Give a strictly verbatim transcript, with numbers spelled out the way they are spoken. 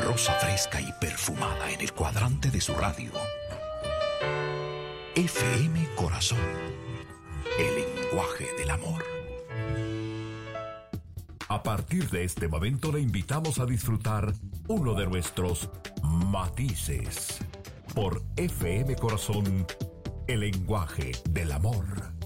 rosa fresca y perfumada en el cuadrante de su radio. F M Corazón, el lenguaje del amor. A partir de este momento le invitamos a disfrutar uno de nuestros matices por F M Corazón, el lenguaje del amor.